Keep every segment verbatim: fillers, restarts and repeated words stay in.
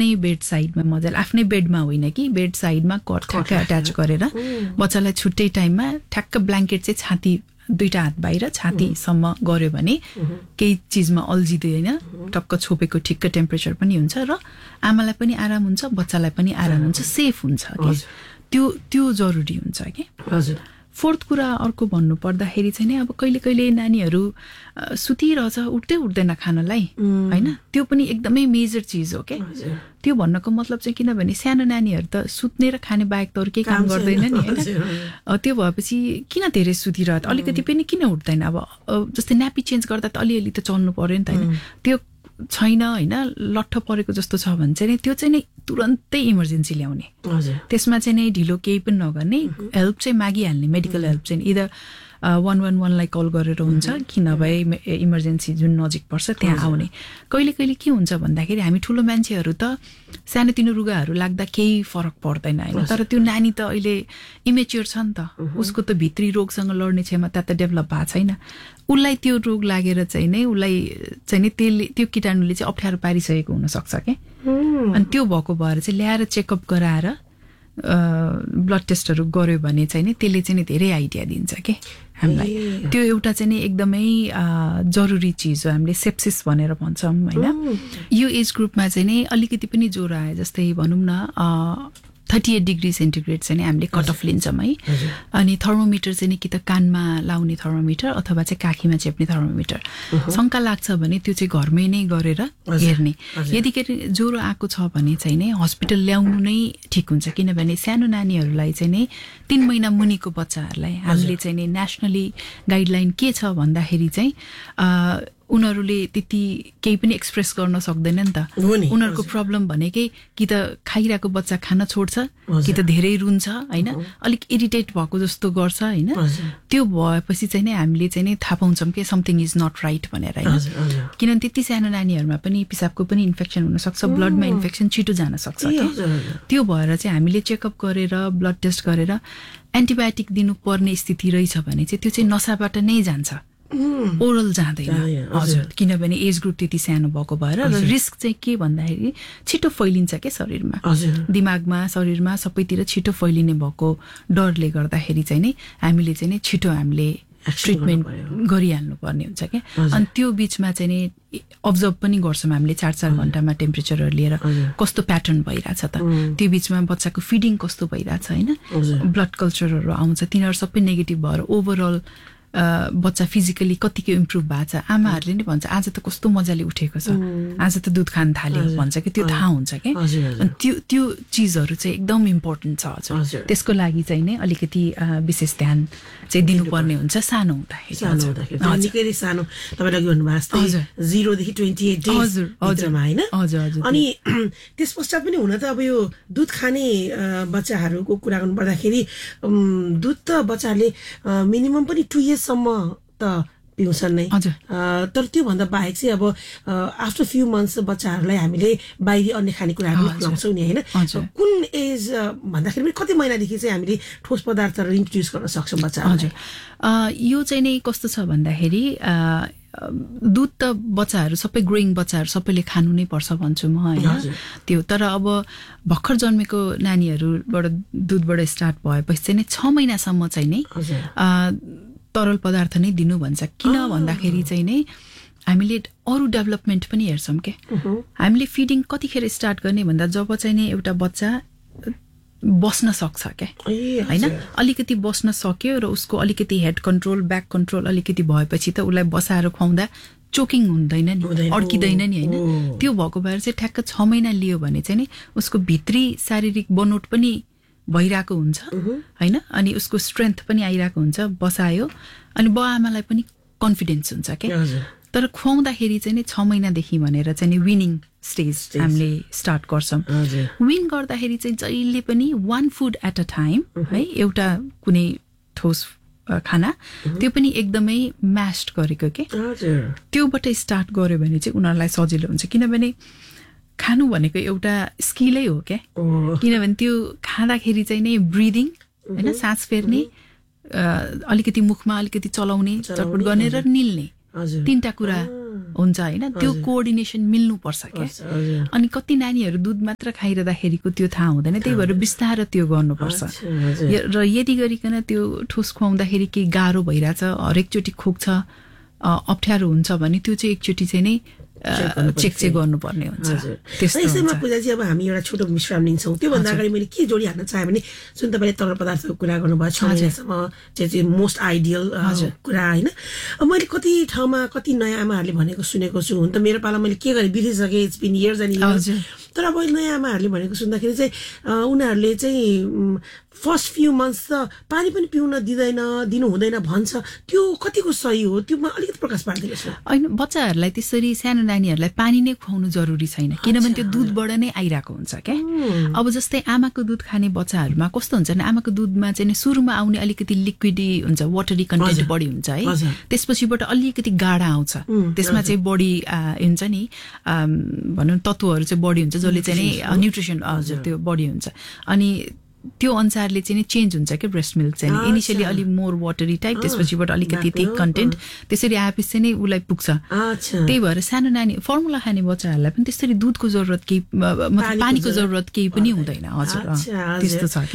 आफ्नै बेड साइडमा मजाले आफ्नै बेडमा होइन कि बेड साइडमा कट ठ्याक्क अट्याच गरेर बच्चालाई छुट्टै टाइममा ठ्याक्क ब्ल्याङ्केट चाहिँ छाती दुईटा हात बाहिर छातीसम्म गर्यो भने केही चिजमा अल्झिँदैन टक्क छोपेको ठिक्क टेम्परेचर पनि हुन्छ र आमालाई पनि आराम हुन्छ बच्चालाई पनि आराम हुन्छ सेफ हुन्छ कि त्यो त्यो जरुरी हुन्छ कि हजुर फोर्थ कुरा अर्को भन्नु पर्दाखेरि चाहिँ नि अब कहिले कहिले नानीहरू सुतिरहेछ उठ्दै उठ्दैन खानलाई हैन त्यो पनि एकदमै मेजर चिज हो के त्यो भन्नको मतलब चाहिँ किनभने सानो नानीहरू त सुत्ने र खाने बाहेक त अरू केही काम गर्दैन नि हैन त्यो भएपछि किन धेरै सुतिरहत अलिकति पनि किन उठ्दैन अब जस्तै नापी चेन्ज गर्दा त अलिअलि त चल्नु पर्यो नि त हैन त्यो छैन हैन लट्ठ परेको जस्तो छ भने चाहिँ त्यो चाहिँ नि तुरन्तै इमर्जेन्सी ल्याउने त्यसमा चाहिँ नि ढिलो केही पनि नगर्ने हेल्प चाहिँ मागिहाल्ने मेडिकल हेल्प चाहिँ इदर वान वान वानलाई कल गरेर हुन्छ कि नभए इमर्जेन्सी जुन नजिक पर्छ त्यहाँ आउने कहिले कहिले के हुन्छ भन्दाखेरि हामी ठुलो मान्छेहरू त सानोतिनो रुगाहरू लाग्दा केही फरक पर्दैन हैन तर त्यो नानी त अहिले इमेच्योर छ नि त उसको त भित्री रोगसँग लड्ने क्षमता त डेभलप भएको छैन उसलाई त्यो रोग लागेर चाहिँ नै उसलाई चाहिँ नि त्यसले त्यो कीटाणुले चाहिँ अप्ठ्यारो पारिसकेको हुनसक्छ के अनि त्यो भएको भएर चाहिँ ल्याएर चेकअप गराएर ब्लड टेस्टहरू गर्यो भने चाहिँ नि त्यसले चाहिँ नि धेरै आइडिया दिन्छ के हामीलाई त्यो एउटा चाहिँ नि एकदमै जरुरी चिज हो हामीले सेप्सिस भनेर भन्छौँ हैन यो एज ग्रुपमा चाहिँ नि अलिकति पनि ज्वरो आयो जस्तै भनौँ न थर्टी एट डिग्री सेन्टिग्रेड चाहिँ हामीले कट अफ लिन्छौँ है अनि थर्मोमिटर चाहिँ नि कि त कानमा लाउने थर्मोमिटर अथवा चाहिँ काखीमा चेप्ने थर्मोमिटर शङ्का लाग्छ भने त्यो चाहिँ घरमै नै गरेर हेर्ने यदिखेर ज्वरो आएको छ भने चाहिँ नै हस्पिटल ल्याउनु नै ठिक हुन्छ किनभने सानो नानीहरूलाई चाहिँ नै तीन महिना मुनिको बच्चाहरूलाई हामीले चाहिँ नि नेसनली गाइडलाइन के छ भन्दाखेरि चाहिँ उनीहरूले त्यति केही पनि एक्सप्रेस गर्न सक्दैन नि त उनीहरूको प्रब्लम भनेकै कि त खाइरहेको बच्चा खान छोड्छ कि त धेरै रुन्छ हैन अलिक इरिटेट भएको जस्तो गर्छ हैन त्यो भएपछि चाहिँ नि हामीले चाहिँ नि थाहा पाउँछौँ कि समथिङ इज नट राइट भनेर हैन किनभने त्यति सानो नानीहरूमा पनि पिसाबको पनि इन्फेक्सन हुन सक्छ ब्लडमा इन्फेक्सन छिटो जान सक्छ त्यो भएर चाहिँ हामीले चेकअप गरेर ब्लड टेस्ट गरेर एन्टिबायोटिक दिनुपर्ने स्थिति रहेछ भने चाहिँ त्यो चाहिँ नसाबाट नै जान्छ ओरल जाँदैन हजुर किनभने एज ग्रुप त्यति सानो भएको भएर र रिस्क चाहिँ के भन्दाखेरि छिटो फैलिन्छ के शरीरमा दिमागमा शरीरमा सबैतिर छिटो फैलिने भएको डरले गर्दाखेरि चाहिँ नि हामीले चाहिँ नि छिटो हामीले ट्रिटमेन्ट गरिहाल्नु पर्ने हुन्छ क्या अनि त्यो बिचमा चाहिँ नि अब्जर्भ पनि गर्छौँ हामीले चार चार घन्टामा टेम्परेचरहरू लिएर कस्तो प्याटर्न भइरहेछ त त्यो बिचमा बच्चाको फिडिङ कस्तो भइरहेछ होइन ब्लड कल्चरहरू आउँछ तिनीहरू सबै नेगेटिभ भएर ओभरअल बच्चा फिजिकली कतिको इम्प्रुभ भएको छ आमाहरूले नि भन्छ आज त कस्तो मजाले उठेको छ आज त दुध खान थाल्यो भन्छ कि त्यो थाहा हुन्छ कि अनि त्यो त्यो चिजहरू चाहिँ एकदम इम्पोर्टेन्ट छ हजुर त्यसको लागि चाहिँ नै अलिकति विशेष ध्यान चाहिँ दिनुपर्ने हुन्छ सानो हुँदाखेरि निकै सानो तपाईँले अघि भन्नुभएको जस्तै जिरोदेखि ट्वेन्टी एट डेजमा होइन अनि त्यस पश्चात पनि हुन त अब यो दुध खाने बच्चाहरूको कुरा गर्नु पर्दाखेरि दुध त बच्चाहरूले मिनिमम पनि टु इयर्स सम्म त पिउँछन् नै तर त्योभन्दा बाहेक चाहिँ अब आफ्टर फ्यु मन्थ्स बच्चाहरूलाई हामीले बाहिरी अन्य खानेकुराहरू खुवाउँछौँ नि होइन कुन एज भन्दाखेरि पनि कति महिनादेखि चाहिँ हामीले ठोस पदार्थहरू इन्ट्रोड्युस गर्न सक्छौँ बच्चाहरूलाई यो चाहिँ नै कस्तो छ भन्दाखेरि दुध त बच्चाहरू सबै ग्रोइङ बच्चाहरू सबैले खानु नै पर्छ भन्छु म होइन त्यो तर अब भर्खर जन्मेको नानीहरूबाट दुधबाट स्टार्ट भएपछि चाहिँ नै छ महिनासम्म चाहिँ नै तरल पदार्थ नै दिनु भन्छ किन भन्दाखेरि चाहिँ नै हामीले अरू डेभलपमेन्ट पनि हेर्छौँ के हामीले फिडिङ कतिखेर स्टार्ट गर्ने भन्दा जब चाहिँ नै एउटा बच्चा बस्न सक्छ क्या होइन अलिकति बस्न सक्यो र उसको अलिकति हेड कन्ट्रोल ब्याक कन्ट्रोल अलिकति भएपछि त उसलाई बसाएर खुवाउँदा चोकिङ हुँदैन नि अड्किँदैन नि होइन त्यो भएको भएर चाहिँ ठ्याक्क छ महिना लियो भने चाहिँ नि उसको भित्री शारीरिक बनोट पनि भइरहेको हुन्छ होइन अनि उसको स्ट्रेन्थ पनि आइरहेको हुन्छ बसायो अनि बुवा आमालाई पनि कन्फिडेन्स हुन्छ क्या तर खुवाउँदाखेरि चाहिँ नि छ महिनादेखि भनेर चाहिँ नि विनिङ स्टेज हामीले स्टार्ट गर्छौँ विन गर्दाखेरि चाहिँ जहिले पनि one food at a time है एउटा कुनै ठोस खाना त्यो पनि एकदमै म्यास्ड गरेको के त्योबाट स्टार्ट गर्यो भने चाहिँ उनीहरूलाई सजिलो हुन्छ किनभने खानु भनेको एउटा स्किलै हो क्या किनभने त्यो खाँदाखेरि चाहिँ नै ब्रिदिङ होइन सास फेर्ने अलिकति मुखमा अलिकति चलाउने चटपट गर्ने र निल्ने तीनटा कुरा हुन्छ हैन त्यो कोअर्डिनेसन मिल्नु पर्छ के अनि कति नानीहरू दुध मात्र खाइरहँदाखेरिको त्यो थाहा हुँदैन त्यही भएर बिस्तारै त्यो गर्नुपर्छ र यदि गरिकन त्यो ठोस खुवाउँदाखेरि केही गाह्रो भइरहेछ हरेकचोटि खोक्छ अप्ठ्यारो हुन्छ भने त्यो चाहिँ एकचोटि चाहिँ नै चेक चाहिँ गर्नुपर्ने हुन्छ त्यसैमा पूजाजी अब हामी एउटा छोटो विश्राम लिन्छौँ त्योभन्दा अगाडि मैले के जोडिहाल्न चाहेँ भने जुन तपाईँले तरल पदार्थको कुरा गर्नुभयो छ महिनासम्म चाहिँ मोस्ट आइडियल कुरा होइन मैले कति ठाउँमा कति नयाँ आमाहरूले भनेको सुनेको छु हुन त मेरो पाला मैले के गरेँ बिर्सिसकेँ it's been years and years तर अब नयाँ आमाहरूले भनेको सुन्दाखेरि चाहिँ उनीहरूले चाहिँ फर्स्ट फ्यु मन्थ्स त पानी पनि पिउन दिँदैन दिनु हुँदैन भन्छ त्यो कतिको सही हो त्योमा अलिकति प्रकाश पार्दिनुहोस् न होइन बच्चाहरूलाई त्यसरी सानो नानीहरूलाई पानी नै खुवाउनु जरुरी छैन किनभने त्यो दुधबाट नै आइरहेको हुन्छ क्या अब जस्तै आमाको दुध खाने बच्चाहरूमा कस्तो हुन्छ भने आमाको दुधमा चाहिँ सुरुमा आउने अलिकति लिक्विडी हुन्छ वाटरी कन्टेन्ट बढी हुन्छ है त्यसपछिबाट अलिकति गाढा आउँछ त्यसमा चाहिँ बढी हुन्छ नि भनौँ तत्त्वहरू चाहिँ बढी हुन्छ जसले चाहिँ न्युट्रिसन हजुर त्यो बढी हुन्छ अनि त्यो अनुसारले चाहिँ चेन्ज हुन्छ क्या ब्रेस्ट मिल्क चाहिँ इनिसियली अलिक मोर वाटरी टाइप त्यसपछिबाट अलिकति थिक कन्टेन्ट त्यसरी आएपछि चाहिँ नै उसलाई पुग्छ त्यही भएर सानो नानी फर्मुला खाने बच्चाहरूलाई पनि त्यसरी दुधको जरुरत केही मतलब पानीको जरुरत केही पनि हुँदैन हजुर त्यस्तो छ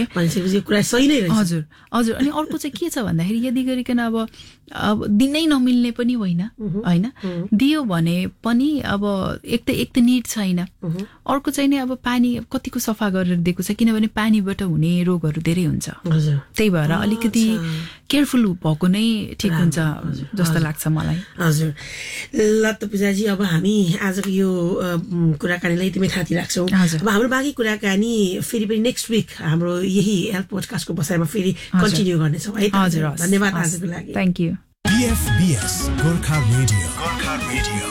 क्या हजुर हजुर अनि अर्को चाहिँ के छ भन्दाखेरि यदि गरिकन अब अब दिनै नमिल्ने पनि होइन होइन दियो भने पनि अब एक त एक त निड छैन अर्को चाहिँ नि अब पानी कतिको सफा गरेर दिएको छ किनभने पानीबाट हुने रोगहरू धेरै हुन्छ त्यही भएर अलिकति केयरफुल भएको नै ठिक हुन्छ जस्तो लाग्छ मलाई हजुर ल त पूजाजी अब हामी आजको यो कुराकानीलाई यतिमै थाती राख्छौँ अब हाम्रो बाँकी कुराकानी फेरि पनि नेक्स्ट विक हाम्रो यही हेल्थ पोडकास्टको बसाइमा फेरि कन्टिन्यू गर्नेछौँ है हजुर धन्यवाद आजको लागि thank you पीएफबीएस Gorkha radio Gorkha radio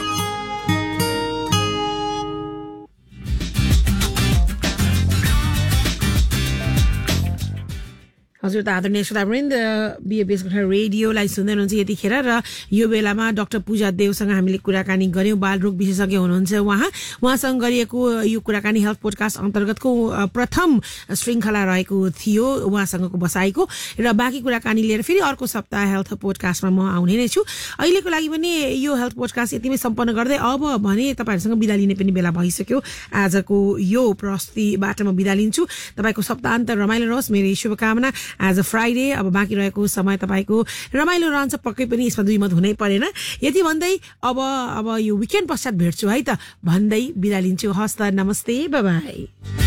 हजुर त आदरणीय श्रोतावृन्द बीएफबीएस गोर्खा रेडियोलाई सुन्दै हुनुहुन्छ यतिखेर र यो बेलामा डाक्टर पूजा देवसँग हामीले कुराकानी गऱ्यौँ बालरोग विशेषज्ञ हुनुहुन्छ उहाँ उहाँसँग गरिएको यो कुराकानी हेल्थ पोडकास्ट अन्तर्गतको प्रथम श्रृङ्खला रहेको थियो उहाँसँगको बसाइको र बाँकी कुराकानी लिएर फेरि अर्को सप्ताह हेल्थ पोडकास्टमा म आउने नै छु अहिलेको लागि पनि यो हेल्थ पोडकास्ट यतिमै सम्पन्न गर्दै अब भने तपाईँहरूसँग बिदा लिने पनि बेला भइसक्यो आजको यो प्रस्तुतिबाट म बिदा लिन्छु तपाईँको सप्ताहन्त रमाइलो रहोस् मेरो शुभकामना आज फ्राइडे अब बाँकी रहेको समय तपाईँको रमाइलो रहन्छ पक्कै पनि यसमा दुई मत हुनै परेन यति भन्दै अब अब यो विकेन्ड पश्चात भेट्छु है त भन्दै बिदा लिन्छु हस् त नमस्ते बाइ बाइ